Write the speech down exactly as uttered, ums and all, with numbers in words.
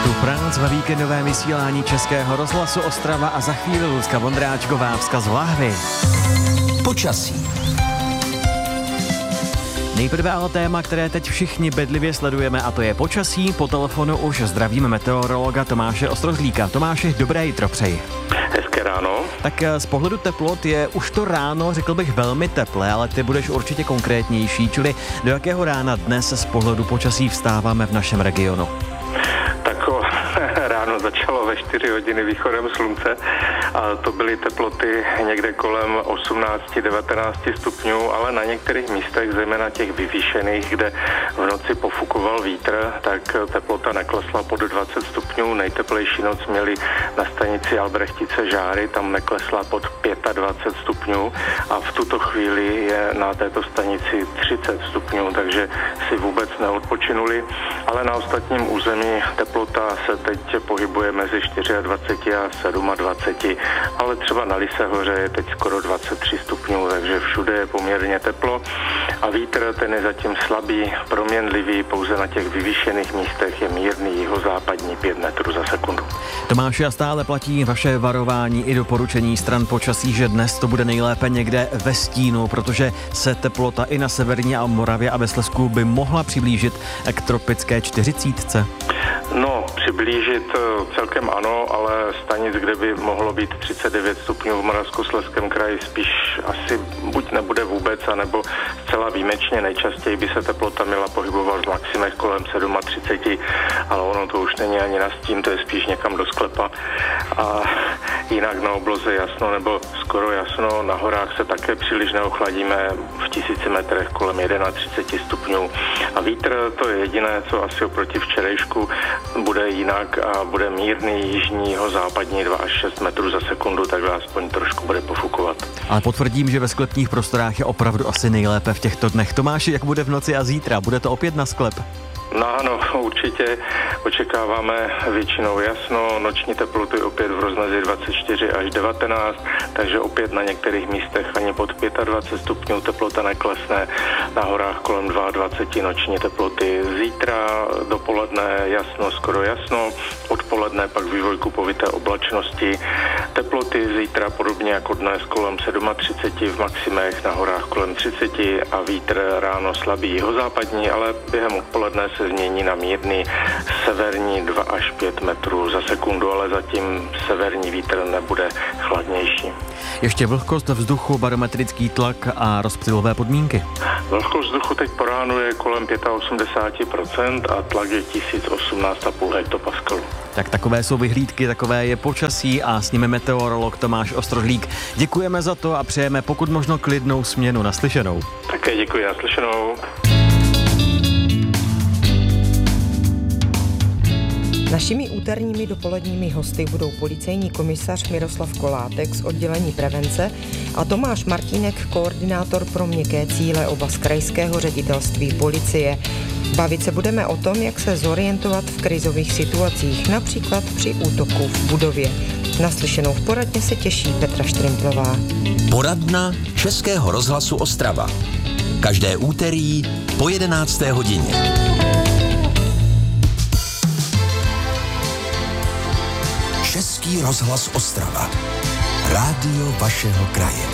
Tu Franc ve víkendovém vysílání Českého rozhlasu Ostrava a za chvíli Lucka Vondráčková vzkaz lahvy. Počasí. Nejprve ale téma, které teď všichni bedlivě sledujeme, a to je počasí. Po telefonu už zdravíme meteorologa Tomáše Ostrožlíka. Tomáši, dobré jitro přeji. Hezké ráno. Tak z pohledu teplot je už to ráno, řekl bych, velmi teplé, ale ty budeš určitě konkrétnější, čili do jakého rána dnes z pohledu počasí vstáváme v našem regionu? Ráno začalo ve čtyři hodiny východem slunce a to byly teploty někde kolem osmnáct devatenáct stupňů, ale na některých místech, zejména těch vyvýšených, kde v noci pofukoval vítr, tak teplota neklesla pod dvacet stupňů. Nejteplejší noc měli na stanici Albrechtice Žáry, tam neklesla pod dvacet pět stupňů a v tuto chvíli je na této stanici třicet stupňů, takže si vůbec neodpočinuli, ale na ostatním území teplota se teď pohybuje mezi dvacet čtyři a dvacet sedm, ale třeba na Lisehoře je teď skoro dvacet tři stupňů, takže všude je poměrně teplo a vítr ten je zatím slabý, proměnlivý, pouze na těch vyvýšených místech je mírný jihozápadní pět metrů za sekundu. Tomáši, a stále platí vaše varování i doporučení stran počasí, že dnes to bude nejlépe někde ve stínu, protože se teplota i na severní a Moravě a ve Slezsku by mohla přiblížit k tropické čtyřicítce. No, přiblížit celkem ano, ale stanic, kde by mohlo být třicet devět stupňů v Moravskoslezském kraji, spíš asi buď nebude vůbec, anebo zcela výjimečně nejčastěji by se teplota měla pohybovat v maximech kolem třicet sedm, ale ono to už není ani na stín, to je spíš někam do sklepa. A jinak na obloze jasno nebo skoro jasno, na horách se také příliš neochladíme, v tisíci metrech kolem třicet jedna stupňů. A vítr, to je jediné, co asi oproti včerejšku bude jinak a bude mírný jižního západní dva až šest metrů za sekundu, takhle aspoň trošku bude pofukovat. Ale potvrdím, že ve sklepních prostorách je opravdu asi nejlépe v těchto dnech. Tomáši, jak bude v noci a zítra? Bude to opět na sklep? No ano, určitě očekáváme většinou jasno, noční teploty opět v rozmezí dvacet čtyři až devatenáct, takže opět na některých místech ani pod dvacet pět stupňů teplota neklesne, na horách kolem dvacet dva noční teploty. Zítra dopoledne jasno, skoro jasno, odpoledne pak vývoj kupovité oblačnosti. Teploty zítra podobně jako dnes kolem třicet sedm v maximech, na horách kolem třicet a vítr ráno slabý jihozápadní, ale během odpoledne se změní na mírný severní dva až pět metrů za sekundu, ale zatím severní vítr nebude chladnější. Ještě vlhkost vzduchu, barometrický tlak a rozptylové podmínky. Vlhkost vzduchu teď po ránu je kolem osmdesát pět procent a tlak je tisíc osmnáct celá pět hektopaskalů. Tak takové jsou vyhlídky, takové je počasí a s nimi meteorolog Tomáš Ostrožlík. Děkujeme za to a přejeme pokud možno klidnou směnu. Naslyšenou. Také děkuji, naslyšenou. Našimi úterními dopoledními hosty budou policejní komisař Miroslav Kolátek z oddělení prevence a Tomáš Martínek, koordinátor pro měkké cíle, oba z krajského ředitelství policie. Bavit se budeme o tom, jak se zorientovat v krizových situacích, například při útoku v budově. Naslyšenou v poradně se těší Petra Štrimplová. Poradna Českého rozhlasu Ostrava. Každé úterý po jedenácté hodině. Český rozhlas Ostrava. Rádio vašeho kraje.